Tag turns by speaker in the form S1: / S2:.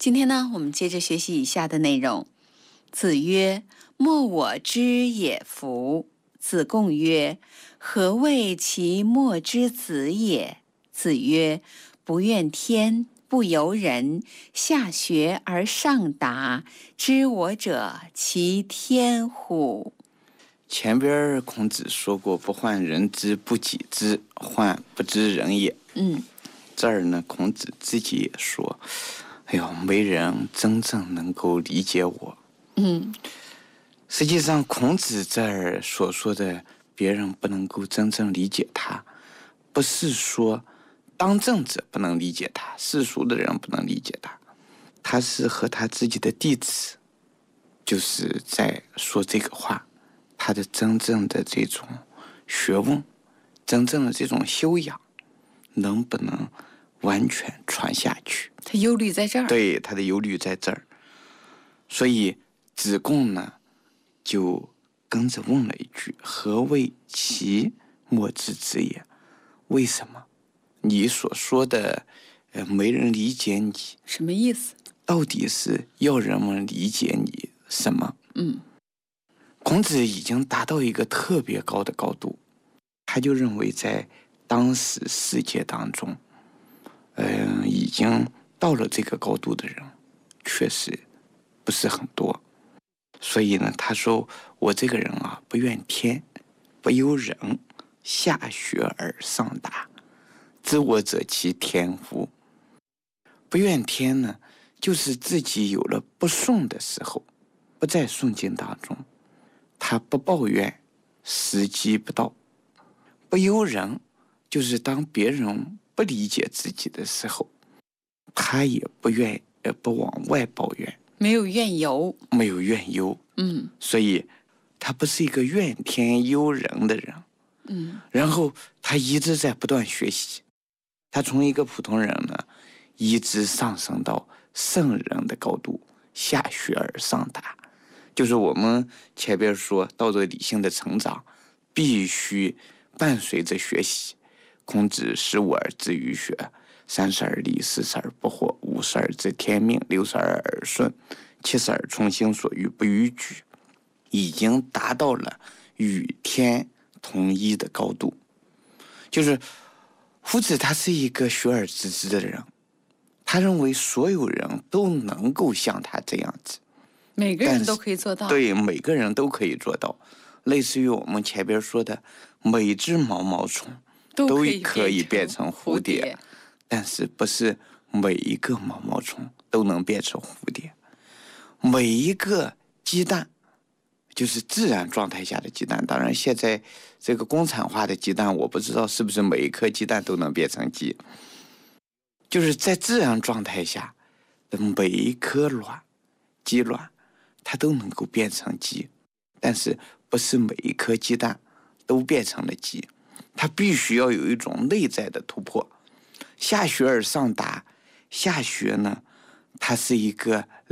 S1: 今天呢，我们接着学习以下的内容。子曰：莫我之也夫。子贡曰：何谓其莫之子也？子曰：不怨天，不尤人，下学而上达，知我者其天乎？
S2: 前边孔子说过，不患人之不己知，患不知人也。这儿呢，孔子自己也说，哎呦，没人真正能够理解我。实际上孔子这儿所说的别人不能够真正理解他，不是说当政者不能理解他，世俗的人不能理解他，他是和他自己的弟子就是在说这个话，他的真正的这种学问，真正的这种修养能不能完全传下去，
S1: 他忧虑在这儿。
S2: 对，他的忧虑在这儿。所以子贡呢就跟着问了一句：何谓其莫之子也？为什么你所说的没人理解你，
S1: 什么意思？
S2: 到底是要人们理解你什么？孔子已经达到一个特别高的高度，他就认为在当时世界当中，已经到了这个高度的人确实不是很多。所以呢，他说我这个人啊，不怨天，不尤人，下学而上达，知我者其天乎？不怨天呢，就是自己有了不顺的时候，不在顺境当中，他不抱怨时机不到。不尤人，就是当别人不理解自己的时候，他也不往外抱怨，
S1: 没有怨尤。
S2: 没有怨尤。所以他不是一个怨天尤人的人。然后他一直在不断学习，他从一个普通人呢，一直上升到圣人的高度，下学而上达。就是我们前边说道德理性的成长必须伴随着学习。孔子15而志于学，30而立，40而不惑，50而知天命，60而耳顺，70而从心所欲不逾矩，已经达到了与天同一的高度。就是夫子他是一个学而知之的人，他认为所有人都能够像他这样子，
S1: 每个人都可以做到。
S2: 对，每个人都可以做到。类似于我们前边说的，每只毛毛虫都可以变成蝴蝶，但是不是每一个毛毛虫都能变成蝴蝶。每一个鸡蛋，就是自然状态下的鸡蛋，当然现在这个工厂化的鸡蛋，我不知道是不是每一颗鸡蛋都能变成鸡。就是在自然状态下的每一颗鸡卵，它都能够变成鸡，但是不是每一颗鸡蛋都变成了鸡，它必须要有一种内在的突破。下学而上达，下学呢，它是一个